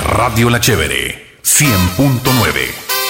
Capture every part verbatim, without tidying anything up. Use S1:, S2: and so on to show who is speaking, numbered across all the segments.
S1: Radio La Chévere, cien punto nueve.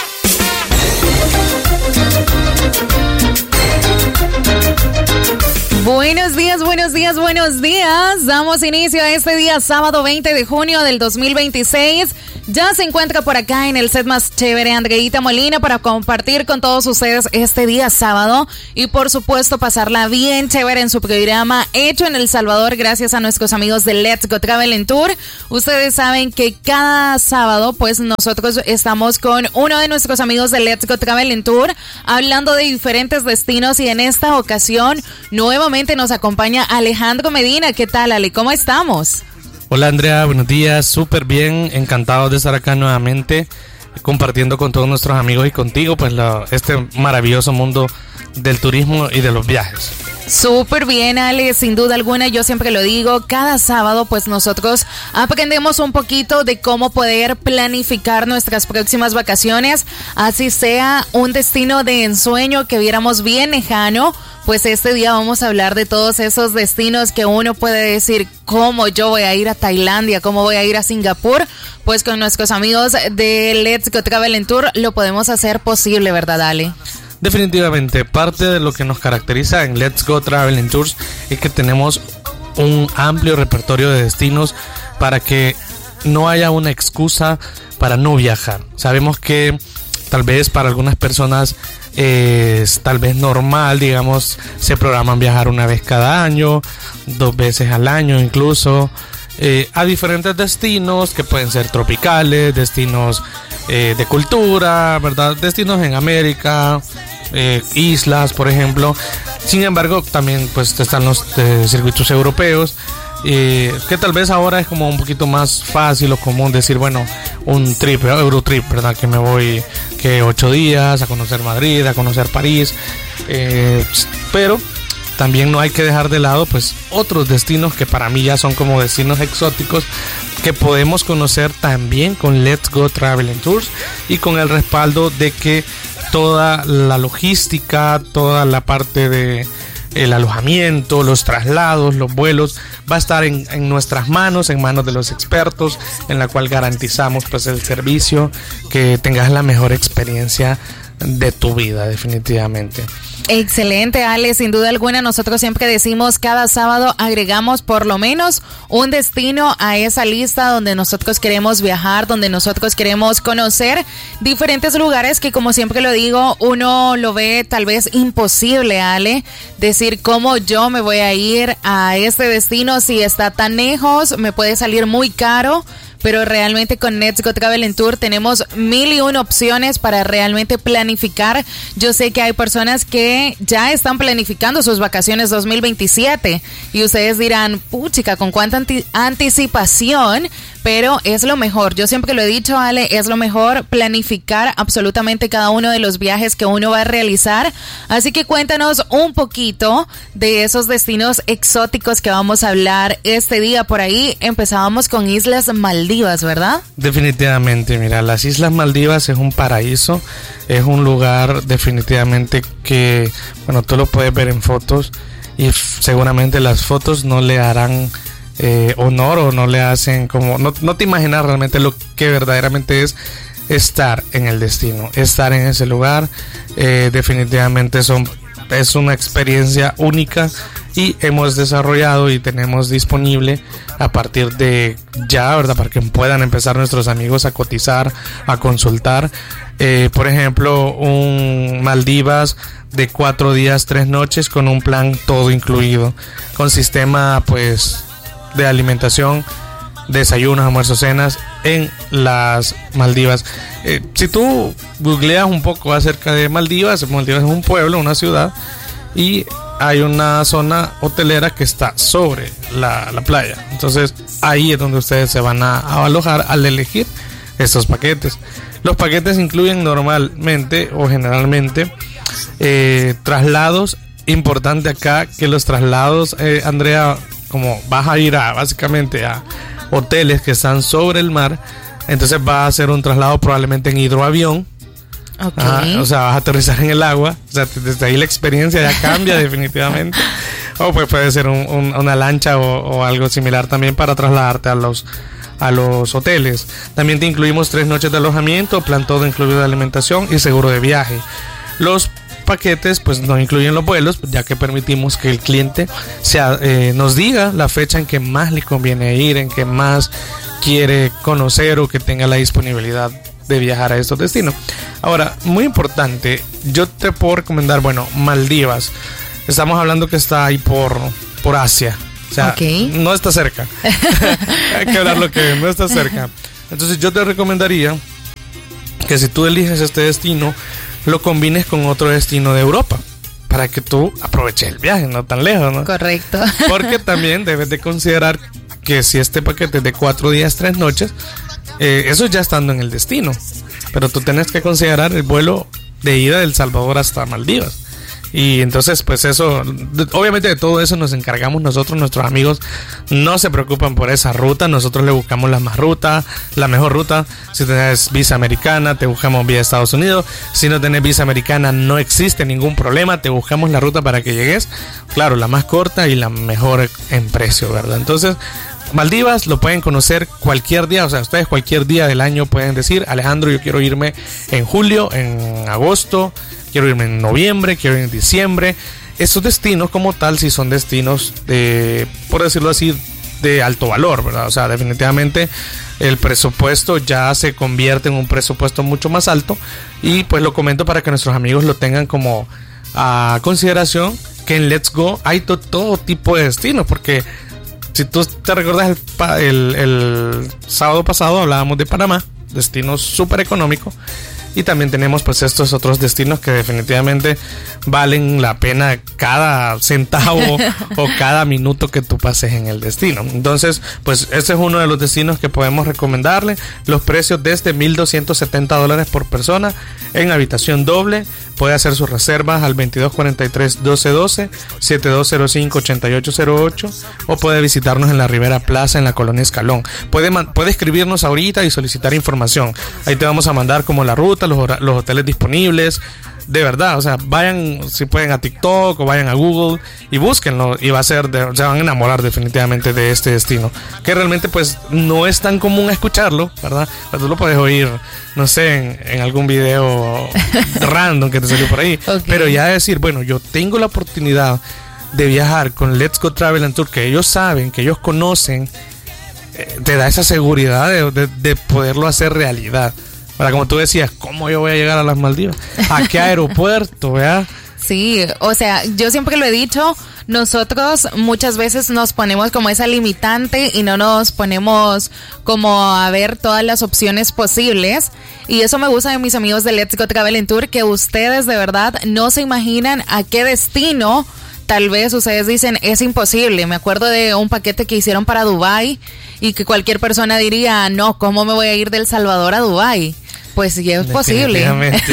S2: Buenos días, buenos días, buenos días. Damos inicio a este día sábado veinte de junio del dos mil veintiséis. Ya se encuentra por acá en el set más chévere Andreita Molina para compartir con todos ustedes este día sábado y por supuesto pasarla bien chévere en su programa hecho en El Salvador gracias a nuestros amigos de Let's Go Travel and Tour. Ustedes saben que cada sábado pues nosotros estamos con uno de nuestros amigos de Let's Go Travel and Tour hablando de diferentes destinos y en esta ocasión nuevamente nos acompaña Alejandro Medina. ¿Qué tal, Ale? ¿Cómo estamos?
S3: Hola Andrea, buenos días, súper bien, encantado de estar acá nuevamente compartiendo con todos nuestros amigos y contigo pues la, este maravilloso mundo del turismo y de los viajes.
S2: Súper bien, Ale, sin duda alguna, yo siempre lo digo, cada sábado pues nosotros aprendemos un poquito de cómo poder planificar nuestras próximas vacaciones, así sea un destino de ensueño que viéramos bien lejano, pues este día vamos a hablar de todos esos destinos que uno puede decir, ¿cómo yo voy a ir a Tailandia? ¿Cómo voy a ir a Singapur? Pues con nuestros amigos de Let's Go Travel and Tour lo podemos hacer posible, ¿verdad, Ale?
S3: Definitivamente, parte de lo que nos caracteriza en Let's Go Travel and Tours es que tenemos un amplio repertorio de destinos para que no haya una excusa para no viajar. Sabemos que tal vez para algunas personas es tal vez normal, digamos, se programan viajar una vez cada año, dos veces al año incluso, eh, a diferentes destinos que pueden ser tropicales, destinos eh, de cultura, ¿verdad? Destinos en América, eh, islas, por ejemplo. Sin embargo, también pues están los eh, circuitos europeos, eh, que tal vez ahora es como un poquito más fácil o común decir, bueno, un trip, Eurotrip, ¿verdad? Que me voy que ocho días a conocer Madrid, a conocer París, eh, pero también no hay que dejar de lado pues otros destinos que para mí ya son como destinos exóticos que podemos conocer también con Let's Go Travel and Tours y con el respaldo de que toda la logística, toda la parte de el alojamiento, los traslados, los vuelos va a estar en, en nuestras manos, en manos de los expertos, en la cual garantizamos pues el servicio, que tengas la mejor experiencia de tu vida, definitivamente.
S2: Excelente, Ale, sin duda alguna nosotros siempre decimos cada sábado agregamos por lo menos un destino a esa lista donde nosotros queremos viajar, donde nosotros queremos conocer diferentes lugares que como siempre lo digo, uno lo ve tal vez imposible, Ale, decir cómo yo me voy a ir a este destino si está tan lejos, me puede salir muy caro. Pero realmente con Let's Go Travel and Tour tenemos mil y una opciones para realmente planificar. Yo sé que hay personas que ya están planificando sus vacaciones dos mil veintisiete y ustedes dirán, puchica, ¿con cuánta anti- anticipación? Pero es lo mejor, yo siempre lo he dicho, Ale, es lo mejor planificar absolutamente cada uno de los viajes que uno va a realizar. Así que cuéntanos un poquito de esos destinos exóticos que vamos a hablar este día. Por ahí empezábamos con Islas Maldivas, ¿verdad?
S3: Definitivamente, mira, las Islas Maldivas es un paraíso, es un lugar definitivamente que, bueno, tú lo puedes ver en fotos y f- seguramente las fotos no le harán eh, honor o no le hacen como, no, no te imaginas realmente lo que verdaderamente es estar en el destino, estar en ese lugar, eh, definitivamente son, es una experiencia única y hemos desarrollado y tenemos disponible a partir de ya, ¿verdad? Para que puedan empezar nuestros amigos a cotizar, a consultar. Eh, por ejemplo, un Maldivas de cuatro días, tres noches con un plan todo incluido, con sistema pues de alimentación, desayunos, almuerzos, cenas en las Maldivas. Eh, si tú googleas un poco acerca de Maldivas, Maldivas es un pueblo, una ciudad y hay una zona hotelera que está sobre la, la playa. Entonces ahí es donde ustedes se van a, a alojar al elegir estos paquetes. Los paquetes incluyen normalmente o generalmente eh, traslados. Importante acá que los traslados, eh, Andrea, como vas a ir a básicamente a hoteles que están sobre el mar, entonces va a hacer un traslado probablemente en hidroavión.
S2: Okay.
S3: Ajá, o sea, vas a aterrizar en el agua. O sea, desde ahí la experiencia ya cambia definitivamente. O pues puede ser un, un, una lancha o, o algo similar también para trasladarte a los a los hoteles. También te incluimos tres noches de alojamiento, plan todo incluido de alimentación y seguro de viaje. Los paquetes pues no incluyen los vuelos, ya que permitimos que el cliente sea, eh, nos diga la fecha en que más le conviene ir, en que más quiere conocer o que tenga la disponibilidad de viajar a estos destinos. Ahora, muy importante, yo te puedo recomendar, bueno, Maldivas. Estamos hablando que está ahí por, por Asia. O sea, okay. No está cerca. Hay que hablar lo que no está cerca. Entonces yo te recomendaría que si tú eliges este destino, lo combines con otro destino de Europa, para que tú aproveches el viaje, no tan lejos, ¿no?
S2: Correcto.
S3: Porque también debes de considerar que si este paquete es de cuatro días, tres noches, eh, eso ya estando en el destino. Pero tú tienes que considerar el vuelo de ida de El Salvador hasta Maldivas. Y entonces pues eso, obviamente de todo eso nos encargamos nosotros, nuestros amigos no se preocupan por esa ruta, nosotros le buscamos la más ruta, la mejor ruta. Si tenés visa americana, te buscamos vía Estados Unidos. Si no tenés visa americana, no existe ningún problema, te buscamos la ruta para que llegues, claro, la más corta y la mejor en precio, ¿verdad? Entonces Maldivas lo pueden conocer cualquier día, o sea, ustedes cualquier día del año pueden decir, Alejandro, yo quiero irme en julio, en agosto, quiero irme en noviembre, quiero ir en diciembre. Estos destinos como tal sí son destinos de, por decirlo así, de alto valor, ¿verdad? O sea, definitivamente el presupuesto ya se convierte en un presupuesto mucho más alto, y pues lo comento para que nuestros amigos lo tengan como a consideración, que en Let's Go hay to- todo tipo de destinos, porque si tú te recuerdas el, el, el sábado pasado hablábamos de Panamá, destino súper económico. Y también tenemos pues estos otros destinos que definitivamente valen la pena cada centavo o cada minuto que tú pases en el destino. Entonces, pues este es uno de los destinos que podemos recomendarle. Los precios desde mil doscientos setenta dólares por persona en habitación doble. Puede hacer sus reservas al veintidós cuarenta y tres doce doce, setenta y dos cero cinco ochenta y ocho cero ocho, o puede visitarnos en la Rivera Plaza en la Colonia Escalón. Puede, man- puede escribirnos ahorita y solicitar información. Ahí te vamos a mandar como la ruta, los, hor- los hoteles disponibles. De verdad, o sea, vayan, si pueden, a TikTok o vayan a Google y búsquenlo, y va a ser, de, se van a enamorar definitivamente de este destino, que realmente pues no es tan común escucharlo, ¿verdad? Pero tú lo puedes oír, no sé, en, en algún video random que te salió por ahí, okay. Pero ya decir, bueno, yo tengo la oportunidad de viajar con Let's Go Travel and Tour, que ellos saben, que ellos conocen, eh, te da esa seguridad de, de, de poderlo hacer realidad. Para, como tú decías, ¿cómo yo voy a llegar a las Maldivas? ¿A qué aeropuerto, verdad?
S2: Sí, o sea, yo siempre lo he dicho, nosotros muchas veces nos ponemos como esa limitante y no nos ponemos como a ver todas las opciones posibles. Y eso me gusta de mis amigos de Let's Go Travel and Tour, que ustedes de verdad no se imaginan a qué destino tal vez ustedes dicen es imposible. Me acuerdo de un paquete que hicieron para Dubái y que cualquier persona diría, no, ¿cómo me voy a ir de El Salvador a Dubái? Pues sí, es posible.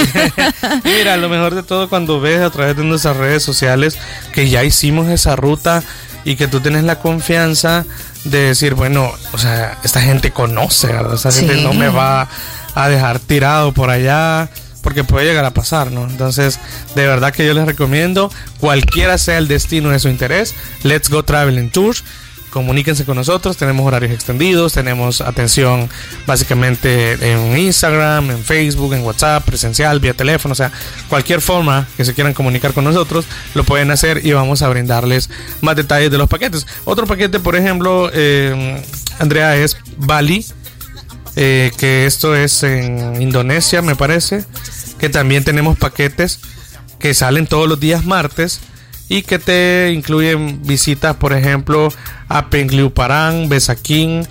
S3: Mira, lo mejor de todo cuando ves a través de nuestras redes sociales que ya hicimos esa ruta y que tú tienes la confianza de decir, bueno, o sea, esta gente conoce, ¿verdad? Esta sí. gente no me va a dejar tirado por allá, porque puede llegar a pasar, ¿no? Entonces, de verdad que yo les recomiendo, cualquiera sea el destino de su interés, Let's Go Travel and Tours. Comuníquense con nosotros, tenemos horarios extendidos, tenemos atención básicamente en Instagram, en Facebook, en WhatsApp, presencial, vía teléfono, o sea, cualquier forma que se quieran comunicar con nosotros, lo pueden hacer y vamos a brindarles más detalles de los paquetes. Otro paquete, por ejemplo, eh, Andrea, es Bali, eh, que esto es en Indonesia, me parece, que también tenemos paquetes que salen todos los días martes, y que te incluyen visitas, por ejemplo, a Pengliuparán, Besaquín,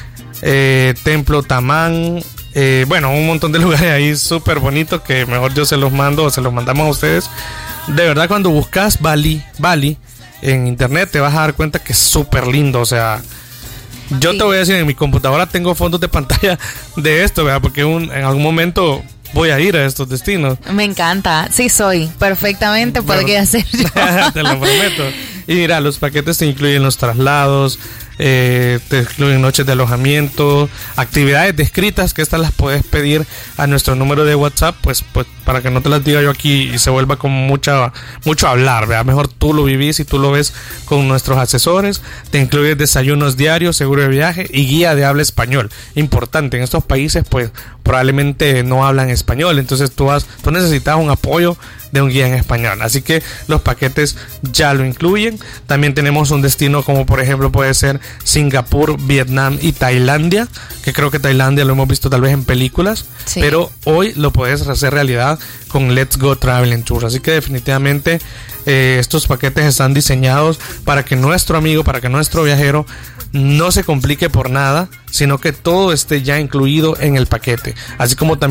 S3: eh, Templo Tamán, eh, bueno, un montón de lugares ahí súper bonitos que mejor yo se los mando o se los mandamos a ustedes. De verdad, cuando buscas Bali, Bali en internet te vas a dar cuenta que es súper lindo, o sea, yo sí. te voy a decir, en mi computadora tengo fondos de pantalla de esto, ¿verdad? Porque un, en algún momento voy a ir a estos destinos.
S2: Me encanta, sí soy, perfectamente podría ser yo.
S3: Te lo prometo. Y mira, los paquetes te incluyen los traslados, eh, te incluyen noches de alojamiento, actividades descritas, que estas las puedes pedir a nuestro número de WhatsApp, pues, pues para que no te las diga yo aquí y se vuelva como mucha, mucho hablar, ¿verdad? Mejor tú lo vivís y tú lo ves con nuestros asesores. Te incluye desayunos diarios, seguro de viaje y guía de habla español. Importante, en estos países pues probablemente no hablan español, entonces tú, has, tú necesitas un apoyo de un guía en español, así que los paquetes ya lo incluyen. También tenemos un destino como por ejemplo puede ser Singapur, Vietnam y Tailandia, que creo que Tailandia lo hemos visto tal vez en películas, sí, pero hoy lo puedes hacer realidad con Let's Go Traveling Tours, así que definitivamente eh, estos paquetes están diseñados para que nuestro amigo, para que nuestro viajero no se complique por nada, sino que todo esté ya incluido en el paquete, así como también